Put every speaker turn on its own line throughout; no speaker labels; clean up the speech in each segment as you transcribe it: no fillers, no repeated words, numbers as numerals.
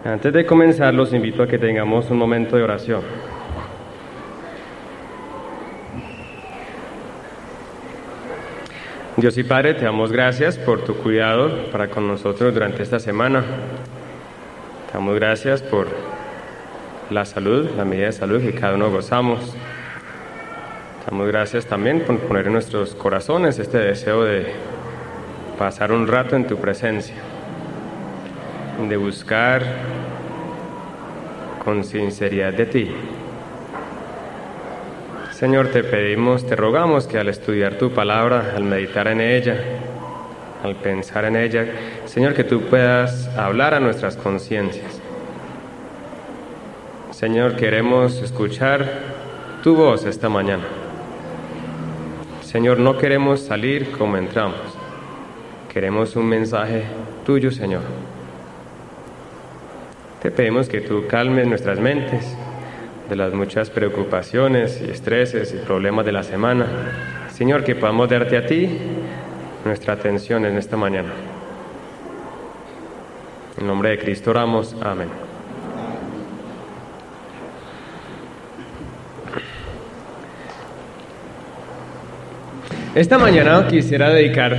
Antes de comenzar, los invito a que tengamos un momento de oración. Dios y Padre, te damos gracias por tu cuidado para con nosotros durante esta semana. Te damos gracias por la salud, la medida de salud que cada uno gozamos. Te damos gracias también por poner en nuestros corazones este deseo de pasar un rato en tu presencia, de buscar con sinceridad de ti. Señor, te pedimos, te rogamos que al estudiar tu palabra, al meditar en ella, al pensar en ella, Señor, que tú puedas hablar a nuestras conciencias. Señor, queremos escuchar tu voz esta mañana. Señor, no queremos salir como entramos. Queremos un mensaje tuyo, Señor. Te pedimos que tú calmes nuestras mentes de las muchas preocupaciones y estreses y problemas de la semana. Señor, que podamos darte a ti nuestra atención en esta mañana. En nombre de Cristo oramos. Amén. Esta mañana quisiera dedicar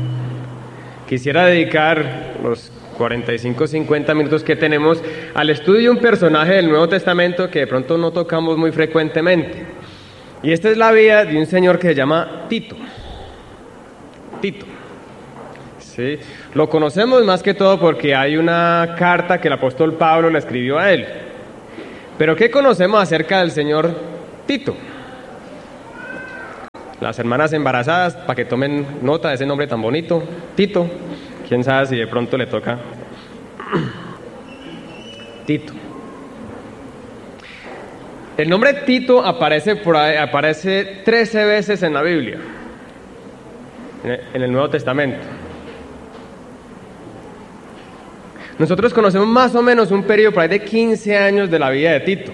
los 45-50 minutos que tenemos al estudio de un personaje del Nuevo Testamento que de pronto no tocamos muy frecuentemente. Y esta es la vida de un señor que se llama Tito. Tito. Sí, lo conocemos más que todo porque hay una carta que el apóstol Pablo le escribió a él. Pero ¿qué conocemos acerca del señor Tito? Las hermanas embarazadas, para que tomen nota de ese nombre tan bonito, Tito. ¿Quién sabe si de pronto le toca? Tito. El nombre Tito aparece 13 veces en la Biblia, en el Nuevo Testamento. Nosotros conocemos más o menos un periodo por ahí de 15 años de la vida de Tito.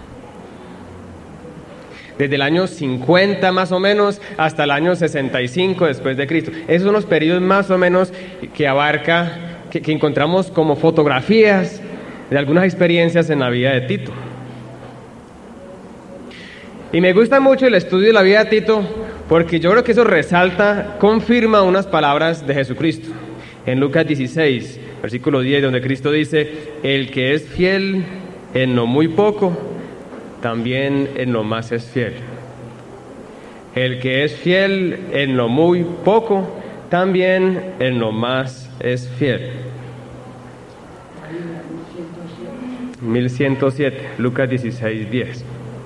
Desde el año 50 más o menos hasta el año 65 después de Cristo. Esos son los periodos más o menos que abarca, que encontramos como fotografías de algunas experiencias en la vida de Tito. Y me gusta mucho el estudio de la vida de Tito porque yo creo que eso confirma unas palabras de Jesucristo. En Lucas 16, versículo 10, donde Cristo dice: el que es fiel en lo muy poco, también en lo más es fiel. El que es fiel en lo muy poco, también en lo más es fiel. 1107, Lucas 16, 10.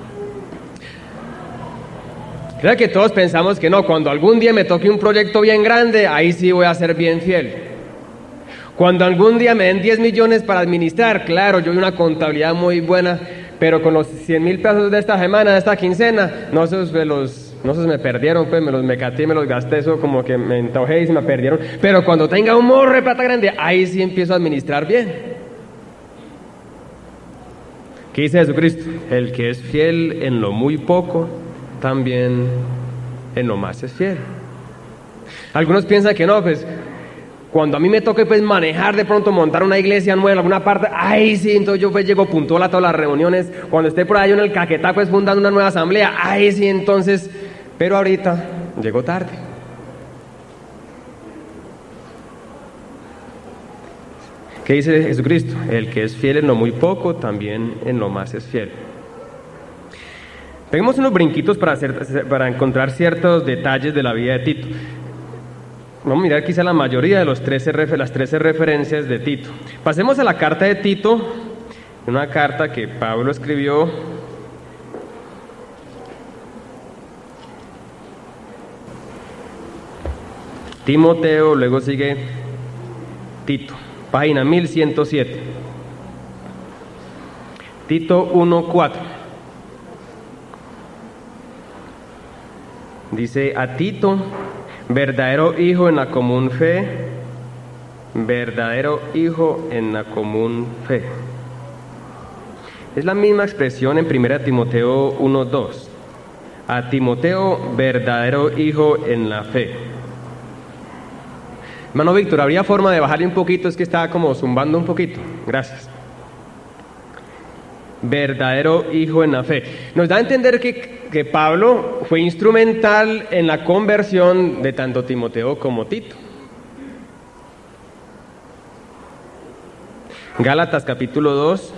Creo que todos pensamos que no, cuando algún día me toque un proyecto bien grande, ahí sí voy a ser bien fiel. Cuando algún día me den 10 millones para administrar, claro, yo hay una contabilidad muy buena, pero con los 100,000 pesos de esta semana, de esta quincena, no se me perdieron, pues me caté, me los gasté, eso como que me antojé y se me perdieron. Pero cuando tenga un morro de plata grande, ahí sí empiezo a administrar bien. ¿Qué dice Jesucristo? El que es fiel en lo muy poco, también en lo más es fiel. Algunos piensan que no, pues cuando a mí me toque pues manejar, de pronto montar una iglesia nueva en alguna parte, ahí sí, entonces yo pues llego puntual a todas las reuniones. Cuando esté por ahí en el Caquetá pues fundando una nueva asamblea, ahí sí, entonces, pero ahorita llego tarde. ¿Qué dice Jesucristo? El que es fiel en lo muy poco, también en lo más es fiel. Peguemos unos brinquitos para encontrar ciertos detalles de la vida de Tito. Vamos a mirar quizá la mayoría de las 13 referencias de Tito. Pasemos a la carta de Tito, una carta que Pablo escribió Timoteo, luego sigue Tito, página 1107. Tito 1:4. Dice: a Tito, verdadero hijo en la común fe, verdadero hijo en la común fe. Es la misma expresión en 1 Timoteo 1:2. A Timoteo, verdadero hijo en la fe. Hermano Víctor, ¿habría forma de bajarle un poquito? Es que estaba como zumbando un poquito. Gracias. verdadero hijo en la fe. Nos da a entender que Pablo fue instrumental en la conversión de tanto Timoteo como Tito. Gálatas capítulo 2,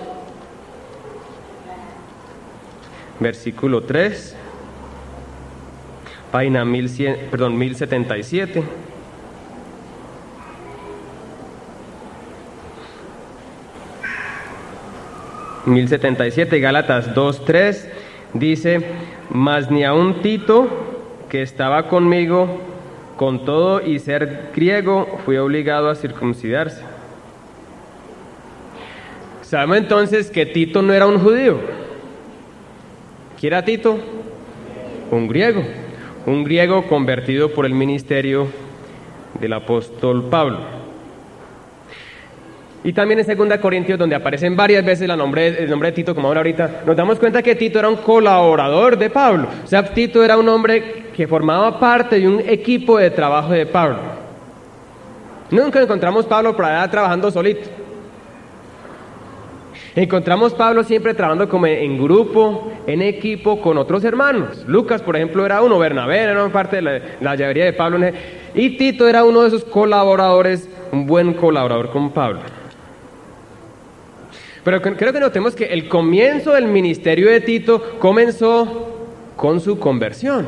versículo 3, página 1077. Gálatas 2:3 dice: mas ni aun Tito, que estaba conmigo, con todo y ser griego, fue obligado a circuncidarse. Sabemos entonces que Tito no era un judío. ¿Quién era Tito? Un griego convertido por el ministerio del apóstol Pablo. Y también en 2 Corintios, donde aparecen varias veces el nombre de Tito, como ahorita, nos damos cuenta que Tito era un colaborador de Pablo. O sea, Tito era un hombre que formaba parte de un equipo de trabajo de Pablo. Nunca encontramos Pablo por allá trabajando solito. Encontramos Pablo siempre trabajando como en grupo, en equipo, con otros hermanos. Lucas, por ejemplo, era uno, Bernabé era una parte de la llavería de Pablo, y Tito era uno de esos colaboradores, un buen colaborador con Pablo. Pero creo que notemos que el comienzo del ministerio de Tito comenzó con su conversión.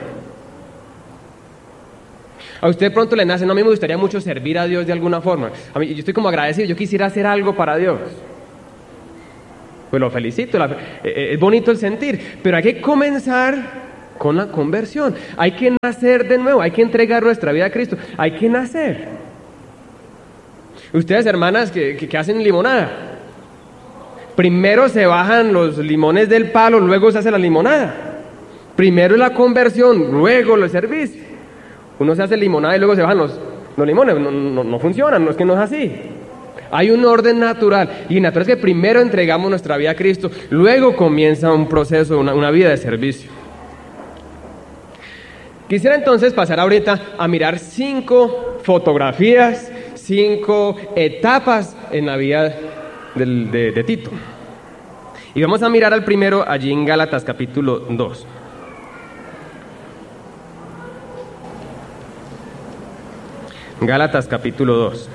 A usted pronto le nace: no, a mí me gustaría mucho servir a Dios de alguna forma. A mí, yo estoy como agradecido, yo quisiera hacer algo para Dios. Pues lo felicito, es bonito el sentir, pero hay que comenzar con la conversión. Hay que nacer de nuevo, hay que entregar nuestra vida a Cristo, hay que nacer. Ustedes, hermanas, que hacen limonada, primero se bajan los limones del palo, luego se hace la limonada. Primero es la conversión, luego el servicio. Uno se hace limonada y luego se bajan los limones, no funcionan, no es que no es así. Hay un orden natural, y natural es que primero entregamos nuestra vida a Cristo, luego comienza un proceso, una vida de servicio. Quisiera entonces pasar ahorita a mirar 5 fotografías, 5 etapas en la vida de Tito. Y vamos a mirar al primero allí en Gálatas capítulo 2. Gálatas capítulo 2.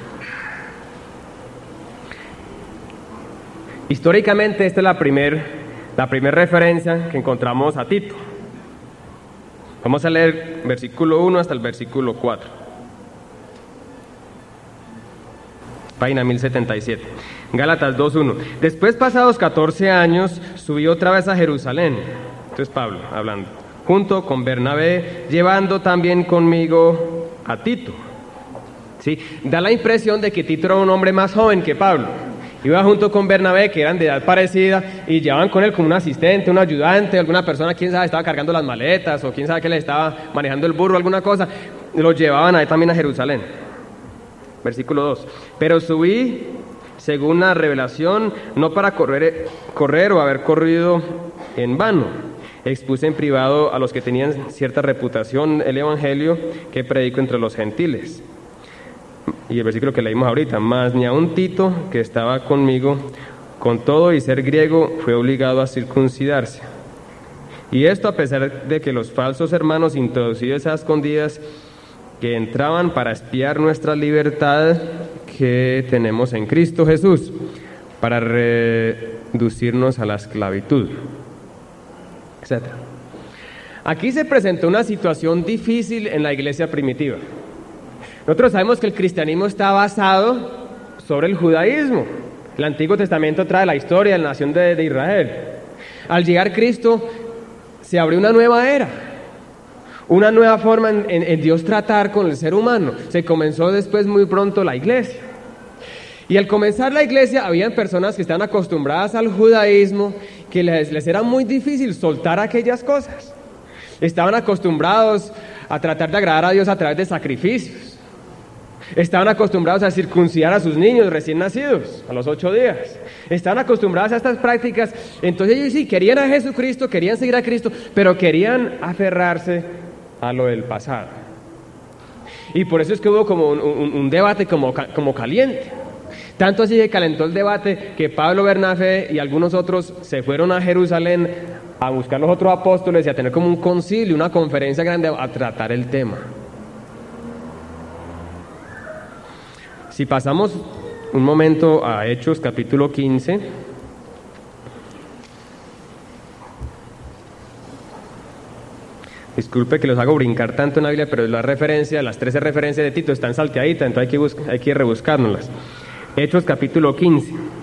Históricamente esta es la primera referencia que encontramos a Tito. Vamos a leer versículo 1 hasta el versículo 4. Página 1077. Gálatas 2:1. Después, pasados 14 años, subí otra vez a Jerusalén. Esto es Pablo hablando. Junto con Bernabé, llevando también conmigo a Tito. ¿Sí? Da la impresión de que Tito era un hombre más joven que Pablo. Iba junto con Bernabé, que eran de edad parecida, y llevaban con él como un asistente, un ayudante, alguna persona, quién sabe, estaba cargando las maletas, o quién sabe que le estaba manejando el burro, alguna cosa. Los llevaban ahí también a Jerusalén. Versículo 2. Pero subí, según la revelación, no para correr o haber corrido en vano. Expuse en privado a los que tenían cierta reputación el evangelio que predico entre los gentiles. Y el versículo que leímos ahorita: mas ni aun Tito, que estaba conmigo, con todo y ser griego, fue obligado a circuncidarse. Y esto a pesar de que los falsos hermanos introducidos a escondidas, que entraban para espiar nuestra libertad que tenemos en Cristo Jesús, para reducirnos a la esclavitud, etc. Aquí se presentó una situación difícil en la iglesia primitiva. Nosotros sabemos que el cristianismo está basado sobre el judaísmo. El Antiguo Testamento trae la historia de la nación de Israel. Al llegar Cristo, se abrió una nueva era, una nueva forma en Dios tratar con el ser humano. Se comenzó después muy pronto la iglesia. Y al comenzar la iglesia, habían personas que estaban acostumbradas al judaísmo, que les era muy difícil soltar aquellas cosas. Estaban acostumbrados a tratar de agradar a Dios a través de sacrificios. Estaban acostumbrados a circuncidar a sus niños recién nacidos a los 8 días. Estaban acostumbrados a estas prácticas. Entonces ellos sí querían a Jesucristo, querían seguir a Cristo, pero querían aferrarse a lo del pasado. Y por eso es que hubo como un debate como caliente. Tanto así que calentó el debate que Pablo, Bernabé y algunos otros se fueron a Jerusalén a buscar los otros apóstoles y a tener como un concilio, una conferencia grande a tratar el tema. Si pasamos un momento a Hechos capítulo 15. Disculpe que los hago brincar tanto en la Biblia, pero las 13 referencias de Tito están salteaditas, entonces hay que ir rebuscándolas. Hechos capítulo 15.